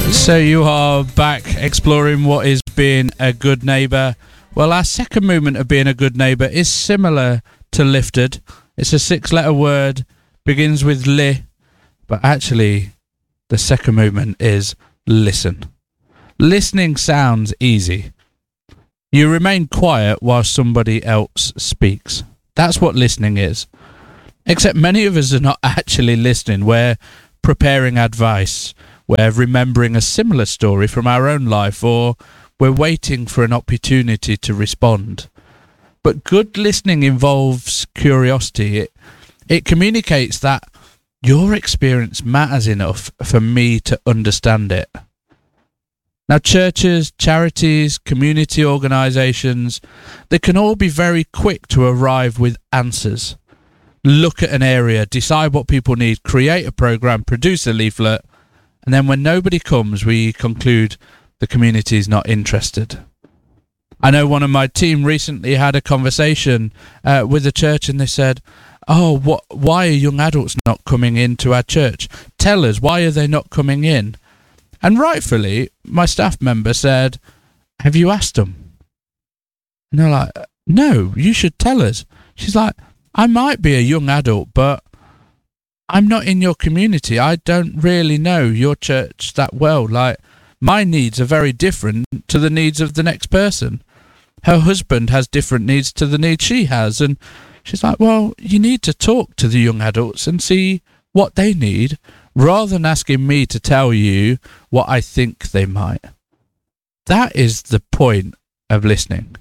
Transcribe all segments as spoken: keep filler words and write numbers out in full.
So you are back exploring what is being a good neighbour. Well, our second movement of being a good neighbour is similar to lifted. It's a six-letter word, begins with li, but actually the second movement is listen. Listening sounds easy. You remain quiet while somebody else speaks. That's what listening is. Except many of us are not actually listening. We're preparing advice. We're remembering a similar story from our own life, or we're waiting for an opportunity to respond. But good listening involves curiosity. It, it communicates that your experience matters enough for me to understand it. Now, churches, charities, community organisations, they can all be very quick to arrive with answers. Look at an area, decide what people need, create a programme, produce a leaflet, and then when nobody comes, we conclude the community is not interested. I know one of my team recently had a conversation uh, with a church, and they said, oh, what? why are young adults not coming into our church? Tell us, why are they not coming in? And rightfully, my staff member said, have you asked them? And they're like, no, you should tell us. She's like, I might be a young adult, but I'm not in your community. I don't really know your church that well. Like, my needs are very different to the needs of the next person. Her husband has different needs to the needs she has. And she's like, well, you need to talk to the young adults and see what they need, rather than asking me to tell you what I think they might. That is the point of listening.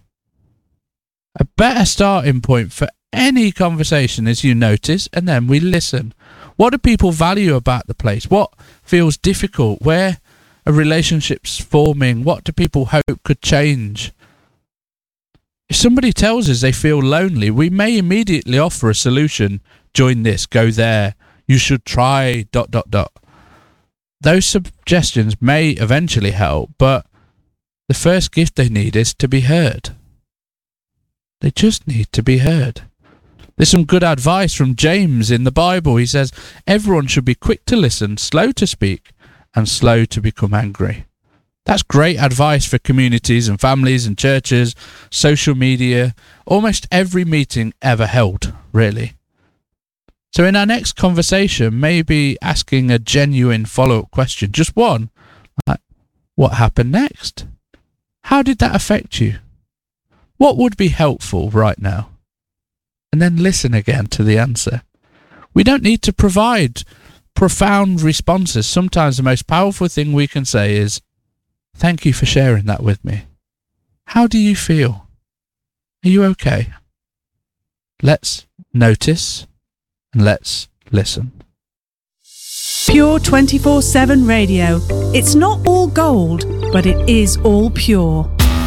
A better starting point for any conversation is you notice, and then we listen. What do people value about the place? What feels difficult? Where are relationships forming? What do people hope could change? If somebody tells us they feel lonely, we may immediately offer a solution. Join this, go there, you should try dot dot dot. Those suggestions may eventually help, but the first gift they need is to be heard. They just need to be heard. There's some good advice from James in the Bible. He says, everyone should be quick to listen, slow to speak, and slow to become angry. That's great advice for communities and families and churches, social media, almost every meeting ever held, really. So in our next conversation, maybe asking a genuine follow-up question, just one, like, what happened next? How did that affect you? What would be helpful right now? And then listen again to the answer. We don't need to provide profound responses. Sometimes the most powerful thing we can say is, thank you for sharing that with me. How do you feel? Are you okay? Let's notice and let's listen. Pure twenty-four seven Radio. It's not all gold, but it is all pure.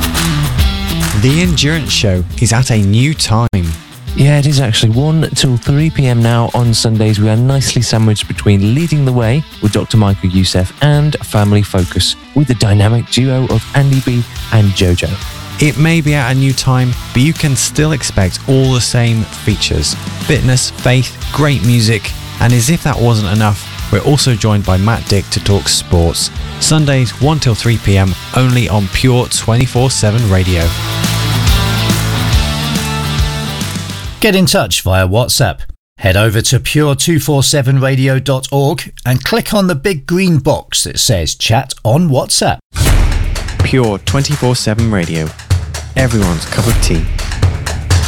The Endurance Show is at a new time. Yeah, it is actually one till three p.m. now on Sundays. We are nicely sandwiched between Leading the Way with Doctor Michael Youssef and Family Focus with the dynamic duo of Andy B and Jojo. It may be at a new time, but you can still expect all the same features. Fitness, faith, great music, and as if that wasn't enough, we're also joined by Matt Dick to talk sports. Sundays one till three p.m. only on Pure twenty-four seven Radio. Get in touch via WhatsApp. Head over to pure two forty-seven radio dot org and click on the big green box that says Chat on WhatsApp. Pure twenty-four seven Radio. Everyone's cup of tea.